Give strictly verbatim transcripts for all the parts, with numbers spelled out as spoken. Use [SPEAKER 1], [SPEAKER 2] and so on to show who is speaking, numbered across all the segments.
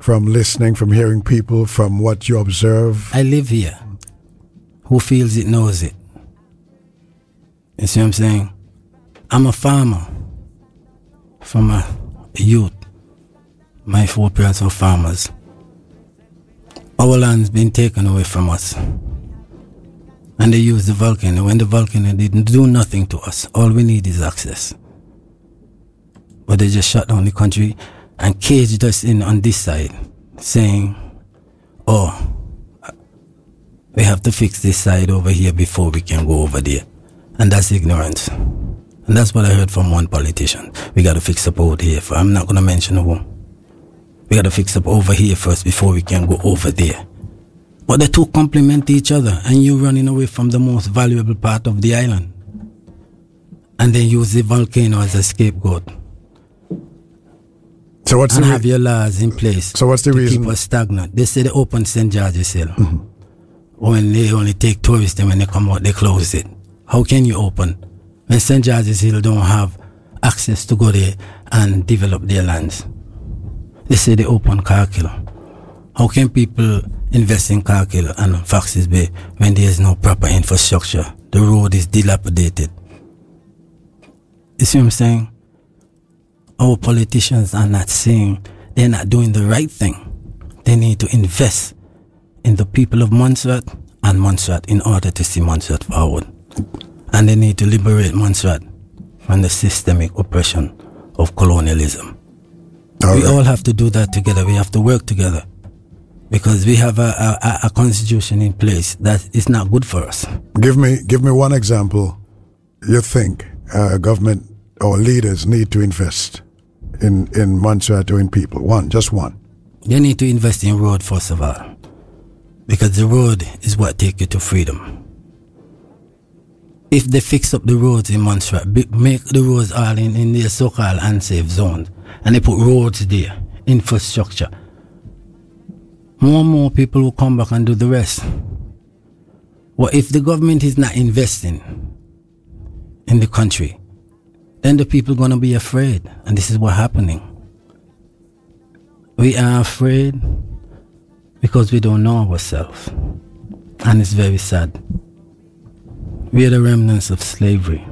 [SPEAKER 1] from listening, from hearing people, from what you observe?
[SPEAKER 2] I live here. Who feels it knows it. You see what I'm saying? I'm a farmer. From a youth. My foreparents were farmers. Our land's been taken away from us. And they use the volcano. When the volcano didn't do nothing to us, all we need is access. But they just shut down the country and caged us in on this side, saying, oh, we have to fix this side over here before we can go over there. And that's ignorance. And that's what I heard from one politician. We got to fix up over here. I'm not going to mention who. We got to fix up over here first before we can go over there. But the two complement each other, and you're running away from the most valuable part of the island. And then use the volcano as a scapegoat.
[SPEAKER 1] So what's
[SPEAKER 2] and
[SPEAKER 1] the
[SPEAKER 2] have re- your laws in place.
[SPEAKER 1] So what's the
[SPEAKER 2] to
[SPEAKER 1] reason?
[SPEAKER 2] Keep us stagnant. They say they open Saint George's Hill.
[SPEAKER 1] Mm-hmm.
[SPEAKER 2] When they only take tourists, and when they come out, they close it. How can you open when Saint George's Hill don't have access to go there and develop their lands? They say they open Cargill. How can people invest in Cargill and Foxes Bay when there is no proper infrastructure? The road is dilapidated. You see what I'm saying? Our politicians are not saying they're not doing the right thing. They need to invest in the people of Montserrat and Montserrat in order to see Montserrat forward. And they need to liberate Montserrat from the systemic oppression of colonialism. All we right. all have to do that together. We have to work together. Because we have a, a, a constitution in place that is not good for us.
[SPEAKER 1] Give me give me one example you think uh, government or leaders need to invest in, in Montserrat or in people. One, just one.
[SPEAKER 2] They need to invest in road first of all. Because the road is what takes you to freedom. If they fix up the roads in Montserrat, make the roads all in, in their so-called unsafe zones, and they put roads there, infrastructure, more and more people will come back and do the rest. Well, if the government is not investing in the country, then the people are going to be afraid. And this is what's happening. We are afraid because we don't know ourselves. And it's very sad. We are the remnants of slavery.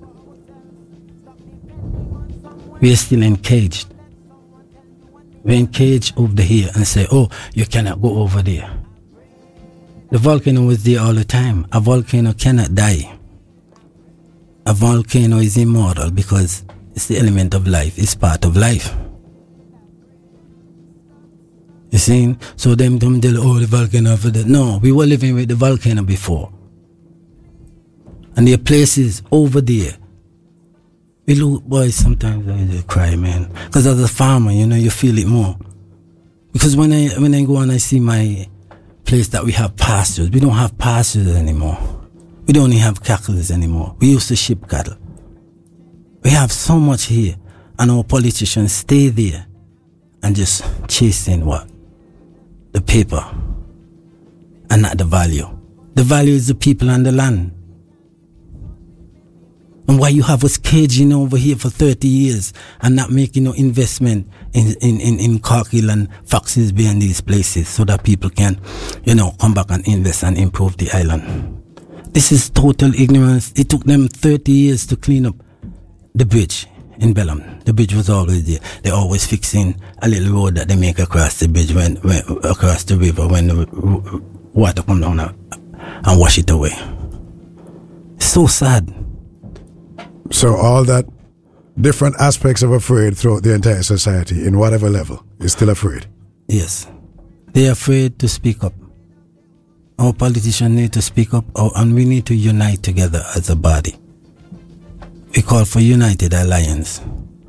[SPEAKER 2] We are still encaged. We're encaged over here and say, oh, you cannot go over there. The volcano was there all the time. A volcano cannot die. A volcano is immortal because it's the element of life. It's part of life. You see? So them don't tell, oh, the volcano for that. No, we were living with the volcano before. And there are places over there. We look, boys, sometimes I just cry, man. Because as a farmer, you know, you feel it more. Because when I when I go and I see my place that we have pastures, we don't have pastures anymore. We don't even have cattle anymore. We used to ship cattle. We have so much here. And our politicians stay there and just chasing what? The paper. And not the value. The value is the people and the land. And why you have us caging over here for thirty years and not making no investment in, in, in, in Cargill and Foxes Bay and these places so that people can, you know, come back and invest and improve the island. This is total ignorance. It took them thirty years to clean up the bridge in Belém. The bridge was always there. They're always fixing a little road that they make across the bridge, when, when across the river when the water comes down and wash it away. It's so sad.
[SPEAKER 1] So all that different aspects of afraid throughout the entire society, in whatever level, is still afraid.
[SPEAKER 2] Yes. They're afraid to speak up. Our politicians need to speak up, and we need to unite together as a body. We call for United Alliance.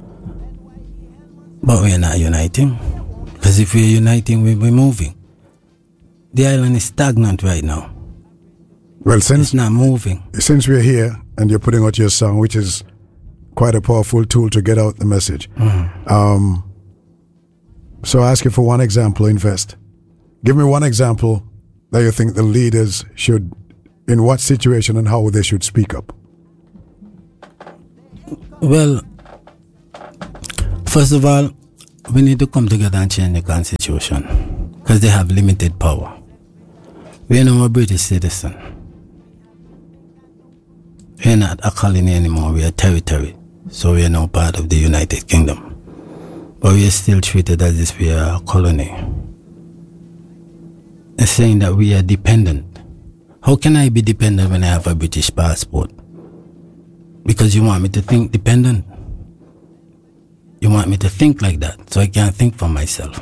[SPEAKER 2] But we're not uniting. Because if we're uniting, we're moving. The island is stagnant right now.
[SPEAKER 1] Well, since
[SPEAKER 2] it's not moving.
[SPEAKER 1] Since we're here and you're putting out your song, which is quite a powerful tool to get out the message. Mm. Um, so I ask you for one example, invest. Give me one example that you think the leaders should, in what situation and how they should speak up.
[SPEAKER 2] Well, first of all, we need to come together and change the constitution because they have limited power. We are now a British citizen. We are not a colony anymore, we are territory. So we are now part of the United Kingdom. But we are still treated as if we are a colony. It's saying that we are dependent. How can I be dependent when I have a British passport? Because you want me to think dependent. You want me to think like that, so I can't think for myself.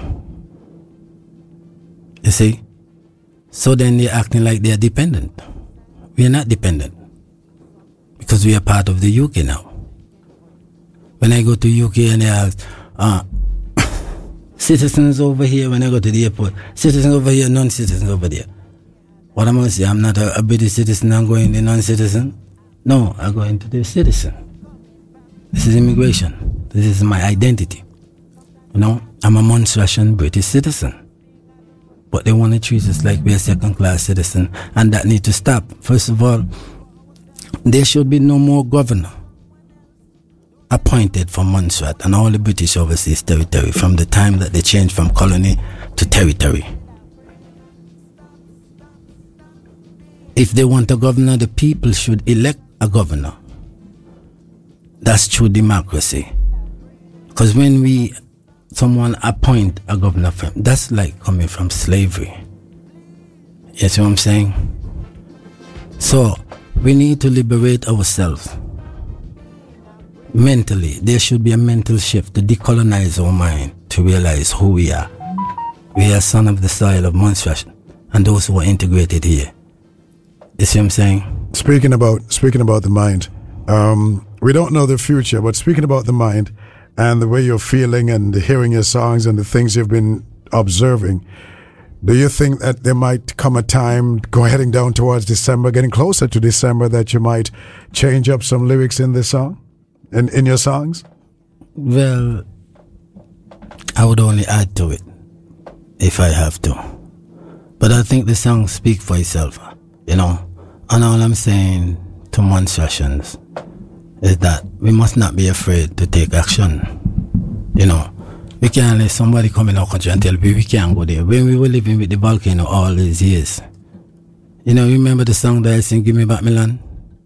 [SPEAKER 2] You see? So then they're acting like they're dependent. We are not dependent. Because we are part of the U K now. When I go to U K and they ask, uh, citizens over here, when I go to the airport, citizens over here, non-citizens over there. What am I going to say? I'm not a, a British citizen, I'm going to non-citizen? No, I'm going to the citizen. This is immigration. This is my identity. You know, I'm a Montserratian British citizen. But they want to treat us like we're second-class citizen, and that need to stop. First of all, there should be no more governor appointed for Montserrat and all the British overseas territory from the time that they changed from colony to territory. If they want a governor, the people should elect a governor. That's true democracy. Because when we, someone appoint a governor, from, that's like coming from slavery. You see what I'm saying? So, we need to liberate ourselves. Mentally, there should be a mental shift to decolonize our mind, to realize who we are. We are son of the soil of Montserrat and those who are integrated here. You see what I'm saying?
[SPEAKER 1] Speaking about speaking about the mind, um, we don't know the future, but speaking about the mind and the way you're feeling and hearing your songs and the things you've been observing, do you think that there might come a time, go heading down towards December, getting closer to December, that you might change up some lyrics in this song, in, in your songs?
[SPEAKER 2] Well, I would only add to it if I have to. But I think the song speaks for itself, you know. And all I'm saying to Montserratians is that we must not be afraid to take action, you know. We can't let somebody come in our country and tell me we can't go there. When we were living with the volcano all these years, you know, remember the song that I sing, Give Me Back My Land?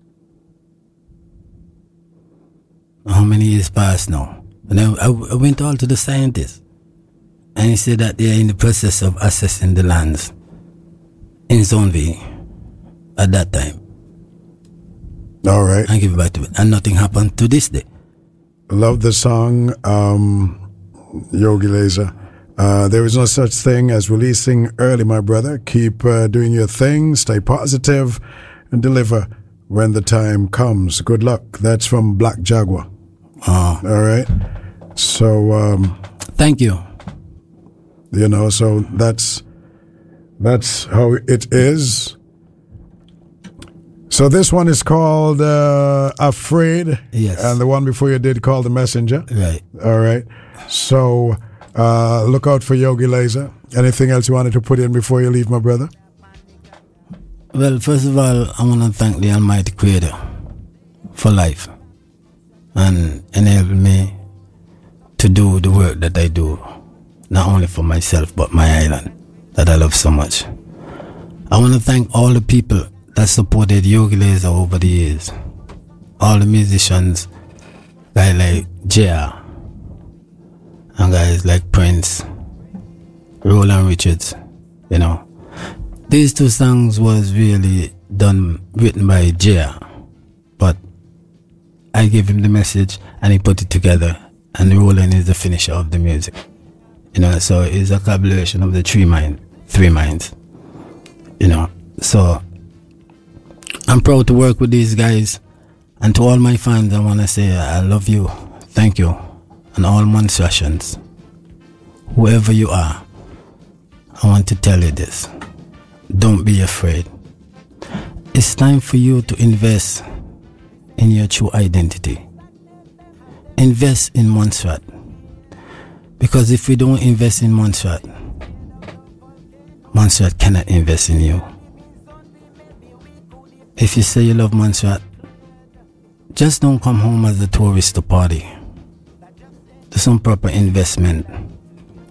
[SPEAKER 2] How many years passed now? And I, I went all to the scientists, and he said that they are in the process of assessing the lands in Zone V at that time.
[SPEAKER 1] All right.
[SPEAKER 2] And give it back to it. And nothing happened to this day.
[SPEAKER 1] Love the song, um, Yogi Laser. Uh, there is no such thing as releasing early, my brother. Keep uh, doing your thing, stay positive, and deliver when the time comes. Good luck. That's from Black Jaguar.
[SPEAKER 2] Oh.
[SPEAKER 1] All right. So, um,
[SPEAKER 2] thank you.
[SPEAKER 1] You know, so that's that's how it is. So this one is called uh, Afraid.
[SPEAKER 2] Yes.
[SPEAKER 1] And the one before you did called The Messenger.
[SPEAKER 2] Right.
[SPEAKER 1] All right. So uh, look out for Yogi Laser. Anything else you wanted to put in before you leave, my brother?
[SPEAKER 2] Well, first of all, I want to thank the Almighty Creator for life and enable me to do the work that I do, not only for myself, but my island that I love so much. I want to thank all the people that supported Yogi Laser over the years. All the musicians, guys like J R, and guys like Prince, Roland Richards, you know. These two songs was really done, written by J R, but I gave him the message and he put it together, and Roland is the finisher of the music. You know, so it's a collaboration of the three mind, three minds. You know, so I'm proud to work with these guys, and to all my fans, I want to say I love you, thank you, and all Montserratians, whoever you are, I want to tell you this: don't be afraid. It's time for you to invest in your true identity. Invest in Montserrat, because if we don't invest in Montserrat, Montserrat cannot invest in you. If you say you love Montserrat, just don't come home as a tourist to party. Do some proper investment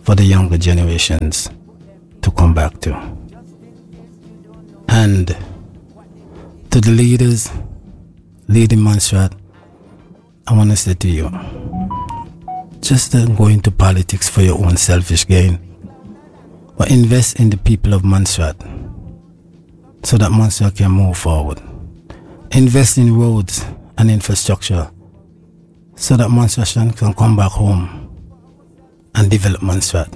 [SPEAKER 2] for the younger generations to come back to. And to the leaders leading Montserrat, I want to say to you, just don't go into politics for your own selfish gain, but invest in the people of Montserrat so that Montserrat can move forward. Invest in roads and infrastructure so that Montserrat can come back home and develop Montserrat.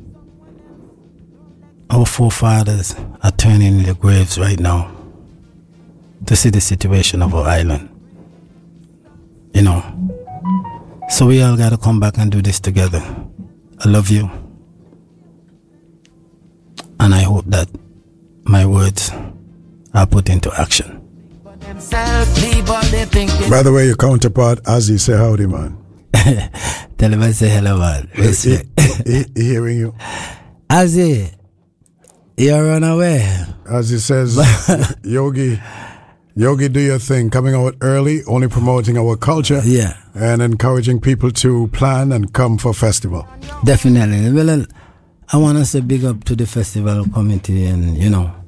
[SPEAKER 2] Our forefathers are turning in their graves right now to see the situation of our island. You know, so we all gotta come back and do this together. I love you, and I hope that my words are put into action.
[SPEAKER 1] By the way, your counterpart, Ozzy, say howdy, man.
[SPEAKER 2] Tell him I say hello, man.
[SPEAKER 1] He, he, he hearing you.
[SPEAKER 2] Ozzy, you run away.
[SPEAKER 1] Ozzy says, Yogi, Yogi, do your thing. Coming out early, only promoting our culture.
[SPEAKER 2] Yeah.
[SPEAKER 1] And encouraging people to plan and come for festival.
[SPEAKER 2] Definitely. Well, I want to say big up to the festival committee, and, you know,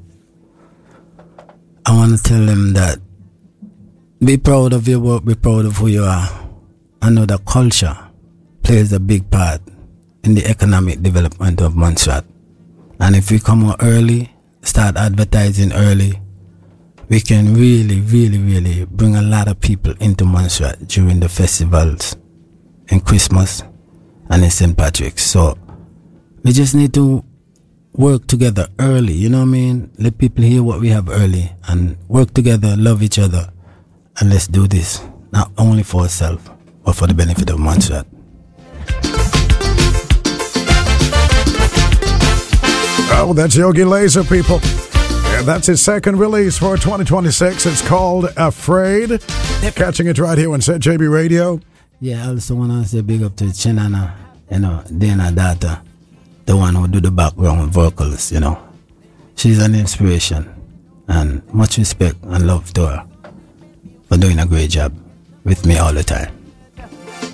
[SPEAKER 2] I want to tell them that be proud of your work, be proud of who you are. I know that culture plays a big part in the economic development of Montserrat. And if we come out early, start advertising early, we can really, really, really bring a lot of people into Montserrat during the festivals in Christmas and in Saint Patrick's. So we just need to work together early, you know what I mean? Let people hear what we have early and work together, love each other, and let's do this, not only for ourselves, but for the benefit of Montserrat.
[SPEAKER 1] Oh, that's Yogi Laser, people. Yeah, that's his second release for twenty twenty-six. It's called Afraid. Catching it right here on Set J B Radio.
[SPEAKER 2] Yeah, I also want to say big up to Chinana, you know, Dana Data, the one who do the background vocals, you know. She's an inspiration, and much respect and love to her for doing a great job with me all the time.